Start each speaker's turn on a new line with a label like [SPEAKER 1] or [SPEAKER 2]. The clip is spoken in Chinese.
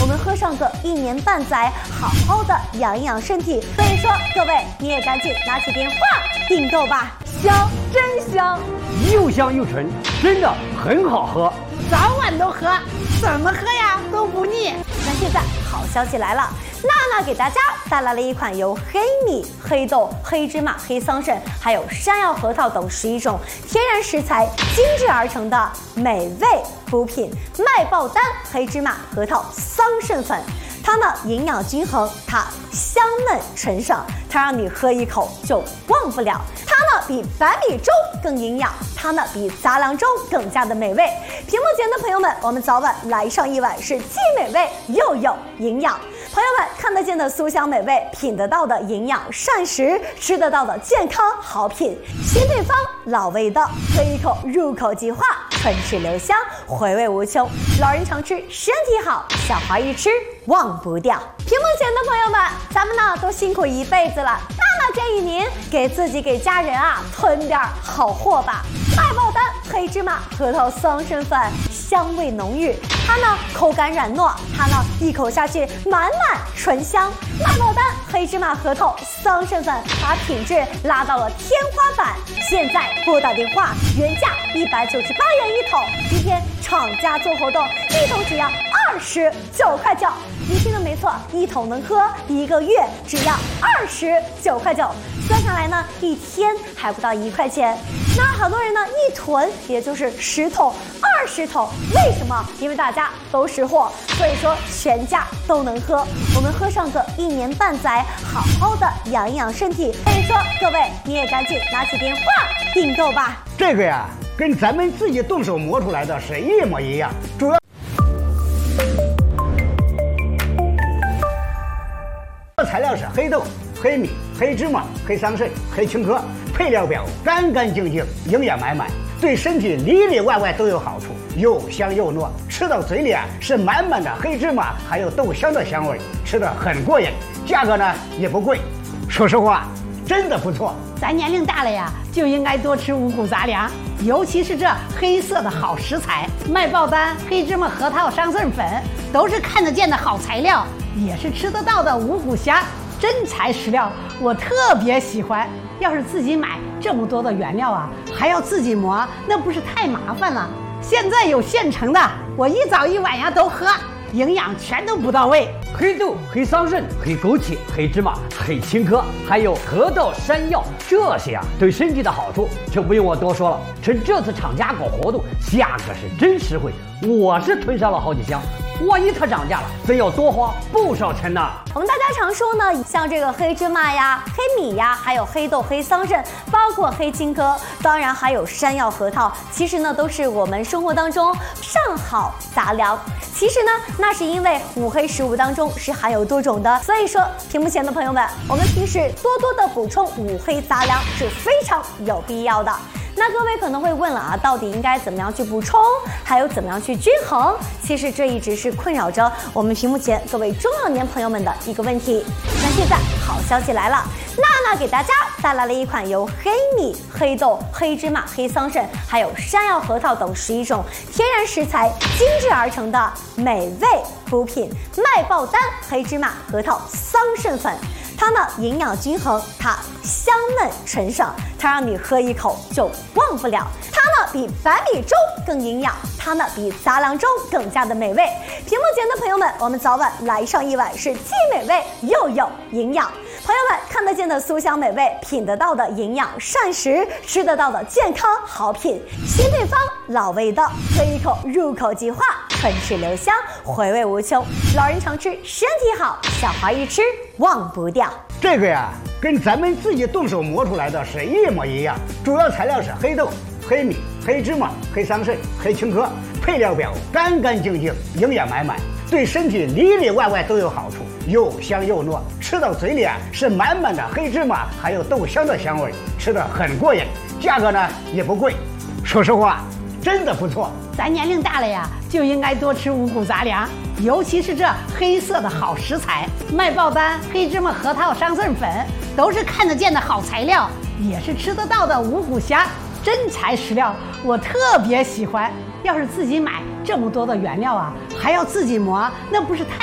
[SPEAKER 1] 我们喝上个1年半载，好好的养一养身体。所以说，各位你也赶紧拿起电话订购吧，香，真香，
[SPEAKER 2] 又香又纯，真的很好喝，
[SPEAKER 3] 早晚都喝，怎么喝呀都不腻。
[SPEAKER 1] 那现在好消息来了，娜娜给大家带来了一款由黑米、黑豆、黑芝麻、黑桑葚，还有山药、核桃等11种天然食材精制而成的美味补品——麦爆丹黑芝麻核桃桑葚粉。它呢营养均衡，它香嫩纯爽，它让你喝一口就忘不了。它呢比白米粥更营养，它呢比杂粮粥更加的美味。屏幕前的朋友们，我们早晚来上一碗，是既美味又有营养。朋友们看得见的酥香美味，品得到的营养膳食，吃得到的健康好品，新配方老味道，喝一口入口即化，唇齿留香，回味无穷。老人常吃身体好，小孩一吃忘不掉。屏幕前的朋友们，咱们呢都辛苦一辈子了，娜娜建议您给自己给家人囤点好货吧。麦爆丹黑芝麻核桃桑葚粉，香味浓郁，它呢口感软糯，它呢一口下去满满醇香。麦爆丹黑芝麻核桃桑葚粉把品质拉到了天花板。现在拨打电话，原价198元一桶，今天厂家做活动，一桶只要29块9。你听的没错，一桶能喝1个月，只要29块9。算下来呢，一天还不到1块钱。那好多人呢一囤也就是10桶、20桶，为什么？因为大家都识货，所以说全家都能喝。我们喝上个1年半载，好好的养一养身体。所以说，各位你也赶紧拿起电话订购吧。
[SPEAKER 4] 这个呀，跟咱们自己动手磨出来的是一模一样，主要材料是黑豆、黑米、黑芝麻、黑桑葚、黑青稞，配料表干干净净，营养满满，对身体里里外外都有好处，又香又糯，吃到嘴里是满满的黑芝麻还有豆香的香味，吃得很过瘾，价格呢也不贵，说实话真的不错。
[SPEAKER 3] 咱年龄大了呀，就应该多吃五谷杂粮，尤其是这黑色的好食材，麦爆丹黑芝麻核桃桑葚粉都是看得见的好材料，也是吃得到的五谷虾，真材实料，我特别喜欢。要是自己买这么多的原料还要自己磨，那不是太麻烦了？现在有现成的，我一早一晚都喝，营养全都不到位。
[SPEAKER 2] 黑豆、黑桑葚、黑枸杞、黑芝麻、黑青稞，还有核桃、山药，这些对身体的好处就不用我多说了。趁这次厂家搞活动，价格是真实惠，我是囤上了好几箱。万一它涨价了，真要多花不少钱呢。
[SPEAKER 1] 我们大家常说呢，像这个黑芝麻呀、黑米呀，还有黑豆、黑桑葚，包括黑青稞，当然还有山药、核桃，其实呢都是我们生活当中上好杂粮。其实呢，那是因为五黑食物当中是含有多种的，所以说屏幕前的朋友们，我们平时多多的补充五黑杂粮是非常有必要的。那各位可能会问了到底应该怎么样去补充，还有怎么样去均衡？其实这一直是困扰着我们屏幕前各位中老年朋友们的一个问题。那现在好消息来了，娜娜给大家带来了一款由黑米、黑豆、黑芝麻、黑桑葚，还有山药、核桃等11种天然食材精制而成的美味补品——麦爆丹黑芝麻核桃桑葚粉。它呢营养均衡，它香嫩纯爽，它让你喝一口就忘不了。它呢比白米粥更营养，它呢比杂粮粥更加的美味。屏幕前的朋友们，我们早晚来上一碗，是既美味又有营养。朋友们看得见的酥香美味，品得到的营养膳食，吃得到的健康好品，新配方老味道，喝一口入口即化，唇齿留香，回味无穷。老人常吃身体好，小孩一吃忘不掉。
[SPEAKER 4] 这个呀，跟咱们自己动手磨出来的是一模一样，主要材料是黑豆、黑米、黑芝麻、黑桑葚、黑青稞，配料表干干净净，营养满满，对身体里里外外都有好处，又香又糯，吃到嘴里是满满的黑芝麻还有豆香的香味，吃得很过瘾，价格呢也不贵，说实话真的不错。
[SPEAKER 3] 咱年龄大了呀，就应该多吃五谷杂粮，尤其是这黑色的好食材，麦爆丹黑芝麻核桃桑葚粉都是看得见的好材料，也是吃得到的五谷虾，真材实料，我特别喜欢。要是自己买这么多的原料还要自己磨，那不是太